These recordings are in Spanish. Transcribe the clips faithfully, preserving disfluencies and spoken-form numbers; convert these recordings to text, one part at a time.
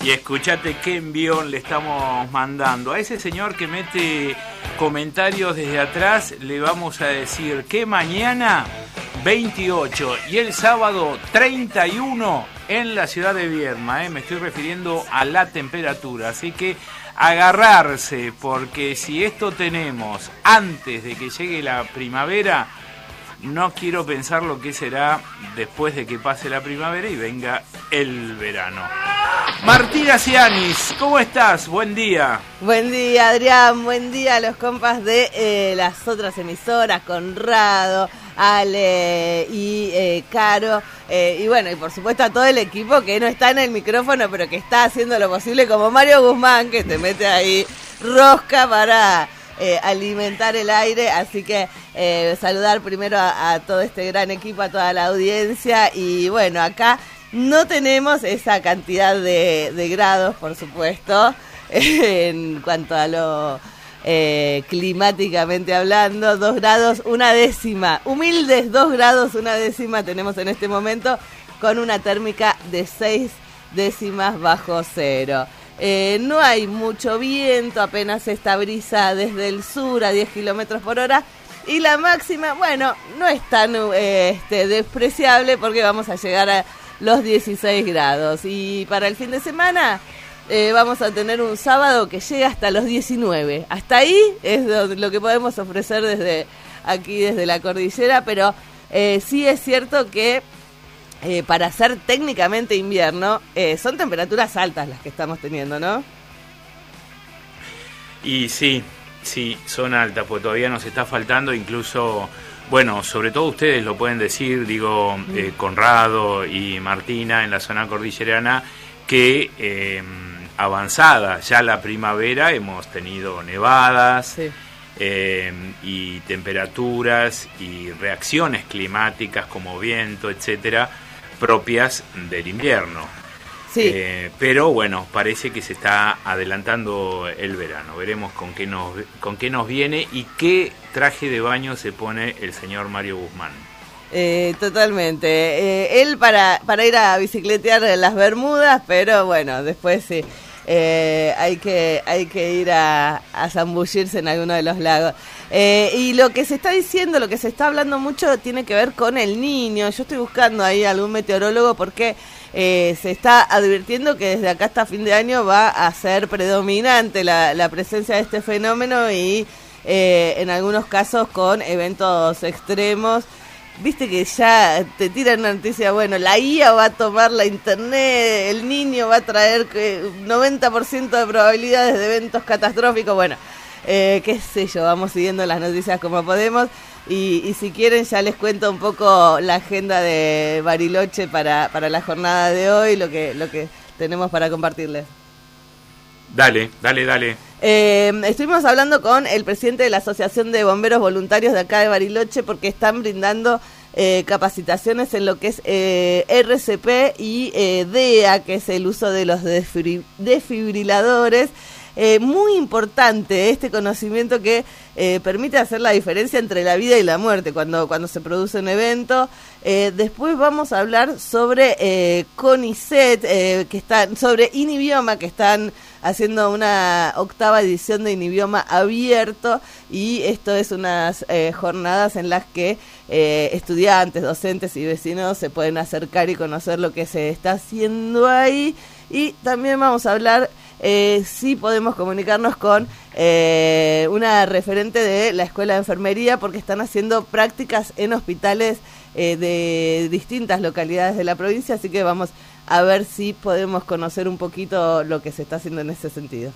Y escuchate qué envión le estamos mandando. A ese señor que mete comentarios desde atrás le vamos a decir que mañana veintiocho y el sábado treinta y uno en la ciudad de Viedma. ¿eh? Me estoy refiriendo a la temperatura. Así que agarrarse, porque si esto tenemos antes de que llegue la primavera, no quiero pensar lo que será después de que pase la primavera y venga el verano. Martina Cianis, ¿cómo estás? Buen día. Buen día, Adrián. Buen día a los compas de eh, las otras emisoras, Conrado, Ale y eh, Caro. Eh, y bueno, y por supuesto a todo el equipo que no está en el micrófono, pero que está haciendo lo posible, como Mario Guzmán, que te mete ahí rosca para eh, alimentar el aire. Así que eh, saludar primero a, a todo este gran equipo, a toda la audiencia. Y bueno, acá no tenemos esa cantidad de, de grados, por supuesto, en cuanto a lo eh, climáticamente hablando. Dos grados, una décima. Humildes dos grados, una décima tenemos en este momento, con una térmica de seis décimas bajo cero. Eh, no hay mucho viento, apenas esta brisa desde el sur a diez kilómetros por hora. Y la máxima, bueno, no es tan eh, este, despreciable, porque vamos a llegar a los dieciséis grados. Y para el fin de semana eh, vamos a tener un sábado que llega hasta los diecinueve. Hasta ahí es lo que podemos ofrecer desde aquí, desde la cordillera. Pero eh, sí es cierto que eh, para ser técnicamente invierno eh, son temperaturas altas las que estamos teniendo, ¿no? Y sí, sí, son altas, porque todavía nos está faltando incluso... Bueno, sobre todo ustedes lo pueden decir, digo, eh, Conrado y Martina en la zona cordillerana, que eh, avanzada ya la primavera hemos tenido nevadas, sí. eh, y temperaturas y reacciones climáticas como viento, etcétera, propias del invierno. Sí. Eh, pero bueno, parece que se está adelantando el verano. Veremos con qué nos con qué nos viene y qué traje de baño se pone el señor Mario Guzmán. Eh, totalmente. Eh, él para para ir a bicicletear en las Bermudas, pero bueno, después sí, eh, hay que hay que ir a, a zambullirse en alguno de los lagos. Eh, y lo que se está diciendo, lo que se está hablando mucho, tiene que ver con el Niño. Yo estoy buscando ahí algún meteorólogo, porque Eh, se está advirtiendo que desde acá hasta fin de año va a ser predominante la, la presencia de este fenómeno y eh, en algunos casos con eventos extremos. Viste que ya te tiran una noticia, bueno, la I A va a tomar la internet, el Niño va a traer noventa por ciento de probabilidades de eventos catastróficos. Bueno, eh, qué sé yo, vamos siguiendo las noticias como podemos. Y, y si quieren ya les cuento un poco la agenda de Bariloche para, para la jornada de hoy, lo que, lo que tenemos para compartirles. Dale, dale, dale. Eh, estuvimos hablando con el presidente de la Asociación de Bomberos Voluntarios de acá de Bariloche, porque están brindando eh, capacitaciones en lo que es eh, R C P y eh, D E A, que es el uso de los desfibri- desfibriladores. Eh, muy importante este conocimiento que eh, permite hacer la diferencia entre la vida y la muerte cuando, cuando se produce un evento. Eh, después vamos a hablar sobre eh, CONICET, eh, que están, sobre Inibioma, que están haciendo una octava edición de Inibioma abierto, y esto es unas eh, jornadas en las que eh, estudiantes, docentes y vecinos se pueden acercar y conocer lo que se está haciendo ahí. Y también vamos a hablar, eh, si podemos comunicarnos con eh, una referente de la Escuela de Enfermería, porque están haciendo prácticas en hospitales eh, de distintas localidades de la provincia, así que vamos a ver si podemos conocer un poquito lo que se está haciendo en ese sentido.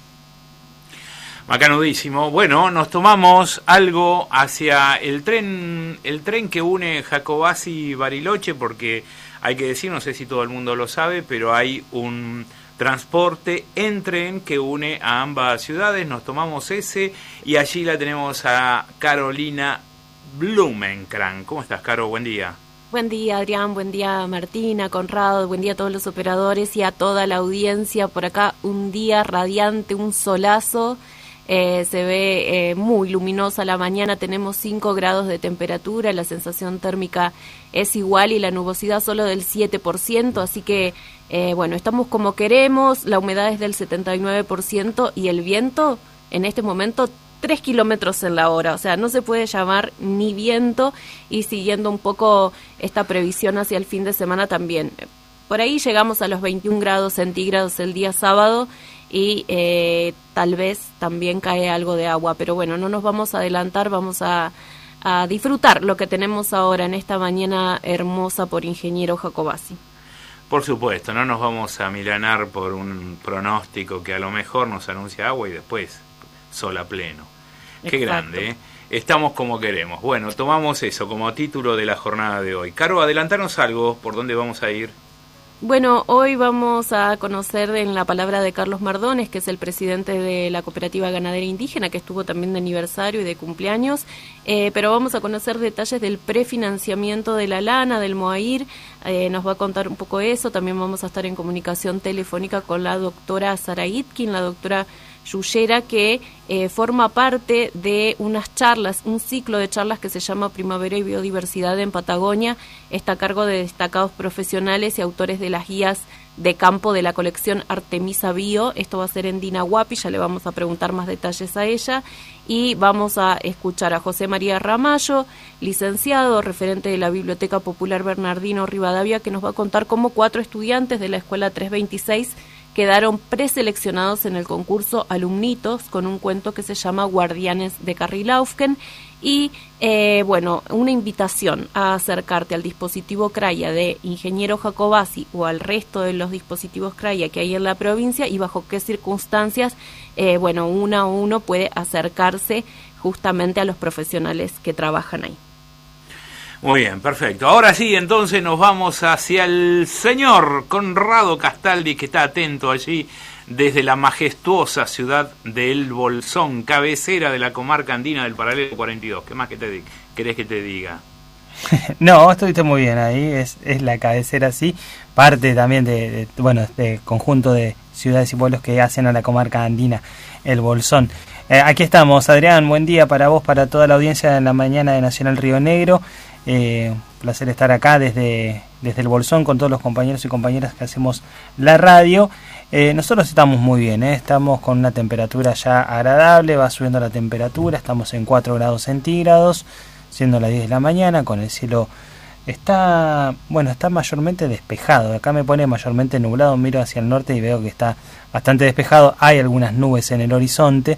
Macanudísimo. Bueno, nos tomamos algo hacia el tren, el tren que une Jacobasi y Bariloche, porque hay que decir, no sé si todo el mundo lo sabe, pero hay un transporte en tren que une a ambas ciudades. Nos tomamos ese y allí la tenemos a Carolina Blumenkranz. ¿Cómo estás, Caro? Buen día. Buen día, Adrián, buen día, Martina, Conrado, buen día a todos los operadores y a toda la audiencia. Por acá un día radiante, un solazo. eh, se ve eh, muy luminosa la mañana, tenemos cinco grados de temperatura, la sensación térmica es igual y la nubosidad solo del siete por ciento, así que eh, bueno, estamos como queremos, la humedad es del setenta y nueve por ciento y el viento en este momento tres kilómetros en la hora, o sea, no se puede llamar ni viento, y siguiendo un poco esta previsión hacia el fin de semana también. Por ahí llegamos a los veintiún grados centígrados el día sábado y eh, tal vez también cae algo de agua, pero bueno, no nos vamos a adelantar, vamos a, a disfrutar lo que tenemos ahora en esta mañana hermosa por Ingeniero Jacobasi. Por supuesto, no nos vamos a milanar por un pronóstico que a lo mejor nos anuncia agua y después sol a pleno. Qué Exacto. grande, ¿eh? Estamos como queremos. Bueno, tomamos eso como título de la jornada de hoy. Caro, adelantanos algo, ¿por dónde vamos a ir? Bueno, hoy vamos a conocer en la palabra de Carlos Mardones, que es el presidente de la Cooperativa Ganadera Indígena, que estuvo también de aniversario y de cumpleaños, eh, pero vamos a conocer detalles del prefinanciamiento de la lana, del MOAIR, eh, nos va a contar un poco eso. También vamos a estar en comunicación telefónica con la doctora Sara Itkin, la doctora Yullera, que eh, forma parte de unas charlas, un ciclo de charlas que se llama Primavera y Biodiversidad en Patagonia. Está a cargo de destacados profesionales y autores de las guías de campo de la colección Artemisa Bio. Esto va a ser en Dinahuapi, ya le vamos a preguntar más detalles a ella. Y vamos a escuchar a José María Ramallo, licenciado, referente de la Biblioteca Popular Bernardino Rivadavia, que nos va a contar cómo cuatro estudiantes de la Escuela trescientos veintiséis quedaron preseleccionados en el concurso Alumnitos con un cuento que se llama Guardianes de Carrilaufken. Y eh, bueno, una invitación a acercarte al dispositivo CRAIA de Ingeniero Jacobasi o al resto de los dispositivos CRAIA que hay en la provincia, y bajo qué circunstancias, eh, bueno, uno a uno puede acercarse justamente a los profesionales que trabajan ahí. Muy bien, perfecto. Ahora sí, entonces nos vamos hacia el señor Conrado Castaldi, que está atento allí desde la majestuosa ciudad de El Bolsón, cabecera de la comarca andina del Paralelo cuarenta y dos. ¿Qué más que te querés que te diga? No, estuviste muy bien ahí, es, es la cabecera, sí, parte también de, de bueno, de conjunto de ciudades y pueblos que hacen a la comarca andina, El Bolsón. Eh, aquí estamos, Adrián, buen día para vos, para toda la audiencia en la mañana de Nacional Río Negro. Eh, un placer estar acá desde, desde El Bolsón con todos los compañeros y compañeras que hacemos la radio. Eh, nosotros estamos muy bien, ¿eh? Estamos con una temperatura ya agradable, va subiendo la temperatura, estamos en cuatro grados centígrados, siendo las diez de la mañana, con el cielo está, bueno, está mayormente despejado. Acá me pone mayormente nublado, miro hacia el norte y veo que está bastante despejado. Hay algunas nubes en el horizonte,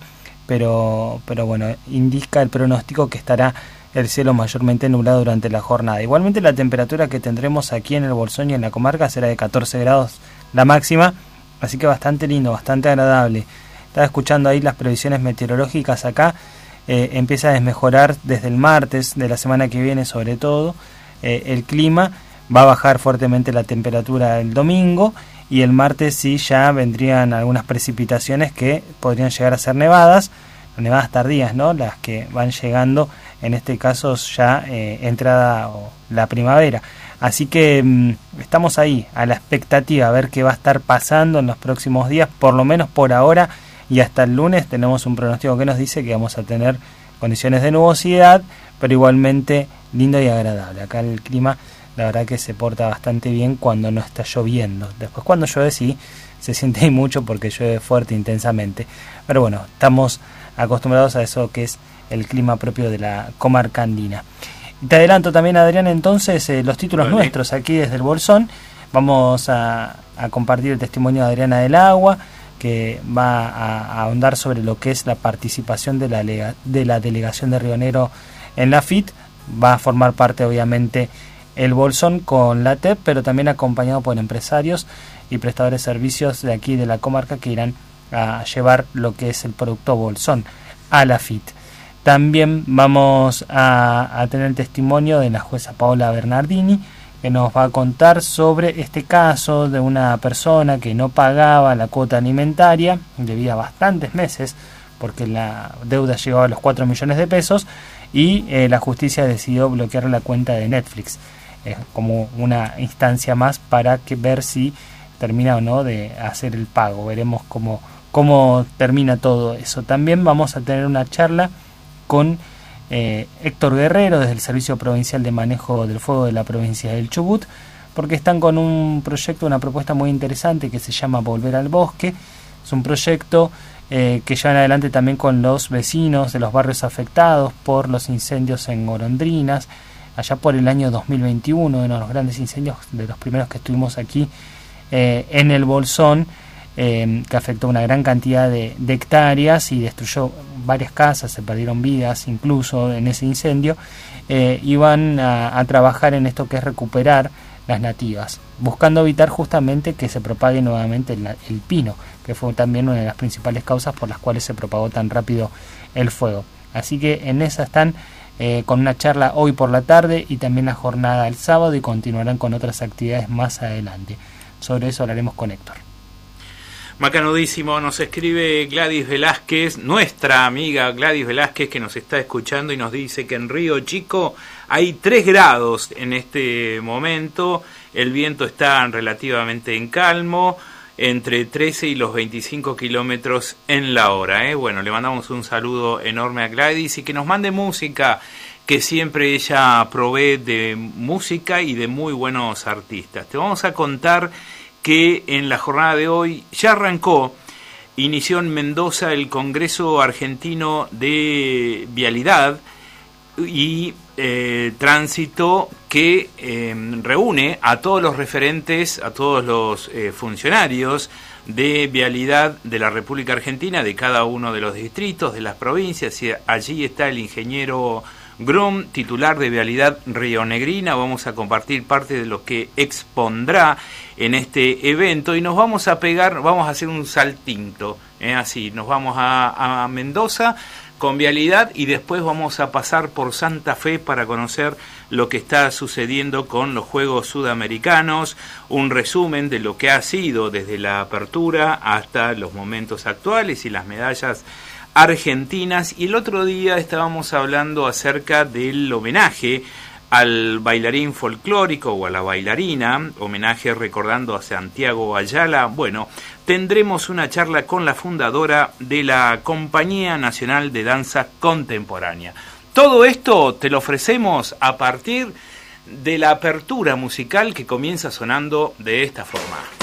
pero, pero bueno, indica el pronóstico que estará el cielo mayormente nublado durante la jornada. Igualmente la temperatura que tendremos aquí en El Bolsón y en la comarca será de catorce grados la máxima, así que bastante lindo, bastante agradable. Estaba escuchando ahí las previsiones meteorológicas acá, eh, empieza a desmejorar desde el martes de la semana que viene sobre todo, eh, el clima, va a bajar fuertemente la temperatura el domingo y el martes sí ya vendrían algunas precipitaciones que podrían llegar a ser nevadas, nevadas tardías, ¿no? Las que van llegando, en este caso ya eh, entrada o la primavera. Así que mmm, estamos ahí a la expectativa a ver qué va a estar pasando en los próximos días, por lo menos por ahora y hasta el lunes tenemos un pronóstico que nos dice que vamos a tener condiciones de nubosidad, pero igualmente lindo y agradable. Acá el clima la verdad que se porta bastante bien cuando no está lloviendo. Después cuando llueve sí se siente mucho porque llueve fuerte intensamente, pero bueno, estamos acostumbrados a eso que es el clima propio de la comarca andina. Te adelanto también, Adrián, entonces eh, los títulos vale. nuestros aquí desde El Bolsón. Vamos a, a compartir el testimonio de Adriana del Agua, que va a, a ahondar sobre lo que es la participación de la, de la delegación de Río Negro en la F I T. Va a formar parte obviamente El Bolsón con la T E P, pero también acompañado por empresarios y prestadores de servicios de aquí de la comarca que irán a llevar lo que es el producto Bolsón a la F I T. También vamos a, a tener el testimonio de la jueza Paola Bernardini, que nos va a contar sobre este caso de una persona que no pagaba la cuota alimentaria, debía bastantes meses, porque la deuda llegaba a los cuatro millones de pesos, y eh, la justicia decidió bloquear la cuenta de Netflix, eh, como una instancia más para que ver si termina o no de hacer el pago. Veremos cómo cómo termina todo eso. También vamos a tener una charla con eh, Héctor Guerrero desde el Servicio Provincial de Manejo del Fuego de la provincia del Chubut, porque están con un proyecto, una propuesta muy interesante que se llama Volver al Bosque. Es un proyecto eh, que llevan adelante también con los vecinos de los barrios afectados por los incendios en Golondrinas, allá por el año dos mil veintiuno, uno de los grandes incendios, de los primeros que estuvimos aquí eh, en el Bolsón, eh, que afectó una gran cantidad de, de hectáreas y destruyó varias casas, se perdieron vidas incluso en ese incendio, eh, y van a, a trabajar en esto que es recuperar las nativas, buscando evitar justamente que se propague nuevamente el, el pino, que fue también una de las principales causas por las cuales se propagó tan rápido el fuego. Así que en esa están eh, con una charla hoy por la tarde y también la jornada el sábado, y continuarán con otras actividades más adelante. Sobre eso hablaremos con Héctor. Macanudísimo, nos escribe Gladys Velázquez, nuestra amiga Gladys Velázquez, que nos está escuchando y nos dice que en Río Chico hay tres grados en este momento, el viento está relativamente en calmo, entre trece y los veinticinco kilómetros en la hora. ¿eh? Bueno, le mandamos un saludo enorme a Gladys y que nos mande música, que siempre ella provee de música y de muy buenos artistas. Te vamos a contar que en la jornada de hoy ya arrancó, inició en Mendoza el Congreso Argentino de Vialidad y eh, Tránsito, que eh, reúne a todos los referentes, a todos los eh, funcionarios de vialidad de la República Argentina, de cada uno de los distritos, de las provincias, y allí está el ingeniero Grum, titular de Vialidad Rionegrina. Vamos a compartir parte de lo que expondrá en este evento y nos vamos a pegar, vamos a hacer un saltito, ¿eh? así, nos vamos a, a Mendoza con Vialidad y después vamos a pasar por Santa Fe para conocer lo que está sucediendo con los Juegos Sudamericanos, un resumen de lo que ha sido desde la apertura hasta los momentos actuales y las medallas argentinas. Y el otro día estábamos hablando acerca del homenaje al bailarín folclórico o a la bailarina, homenaje recordando a Santiago Ayala. Bueno, tendremos una charla con la fundadora de la Compañía Nacional de Danza Contemporánea. Todo esto te lo ofrecemos a partir de la apertura musical que comienza sonando de esta forma.